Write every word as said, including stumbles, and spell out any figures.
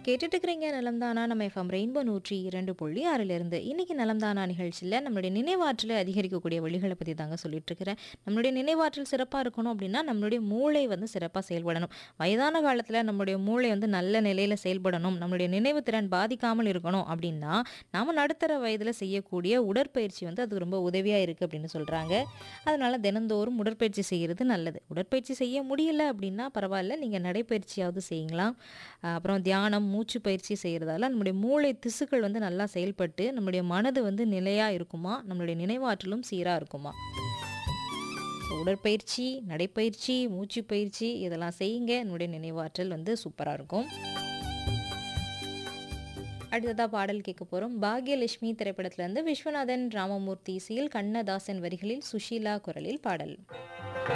கேட்டுட்டு இருக்கிறீங்க நலம்தானா நம்ம எஃப்எம் ரெயின்போ நூற்றி இரண்டு புள்ளி ஆறிலிருந்து இன்னைக்கு நலம்தானா நிகழ்ச்சியில் நம்மளுடைய நினைவாற்றலை அதிகரிக்கக்கூடிய வழிகளை பற்றி தாங்க சொல்லிட்டு இருக்கிறேன். நம்மளுடைய நினைவாற்றல் சிறப்பாக இருக்கணும் அப்படின்னா நம்மளுடைய மூளை வந்து சிறப்பாக செயல்படணும். வயதான காலத்தில் நம்மளுடைய மூளை வந்து நல்ல நிலையில் செயல்படணும், நம்மளுடைய நினைவு திறன் பாதிக்காமல் இருக்கணும் அப்படின்னா நாம நடுத்தர வயதில் செய்யக்கூடிய உடற்பயிற்சி வந்து அது ரொம்ப உதவியாக இருக்குது அப்படின்னு சொல்கிறாங்க. அதனால தினந்தோறும் உடற்பயிற்சி செய்கிறது நல்லது. உடற்பயிற்சி செய்ய முடியல அப்படின்னா பரவாயில்ல, நீங்கள் நடைப்பயிற்சியாவது செய்யலாம். அஹ் அப்புறம் தியானம், மூச்சு பயிற்சி செய்கிறதால நம்முடைய மூளை திசுக்கள் வந்து நல்லா செயல்பட்டு நம்மளுடைய மனது வந்து நிலையாக இருக்குமா, நம்மளுடைய நினைவாற்றலும் சீராக இருக்குமா. ஸோ உடற்பயிற்சி, நடைப்பயிற்சி, மூச்சு பயிற்சி இதெல்லாம் செய்யுங்க, நம்முடைய நினைவாற்றல் வந்து சூப்பராக இருக்கும். அடுத்ததாக பாடல் கேட்க போகிறோம். பாக்யலட்சுமி திரைப்படத்திலேருந்து விஸ்வநாதன் ராமமூர்த்தி இசையில் கண்ணதாசன் வரிகளில் சுஷீலா குரலில் பாடல்.